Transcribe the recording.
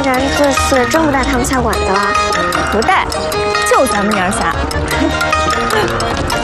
然这次真不带他们下馆子了？ 不带，就咱们娘仨。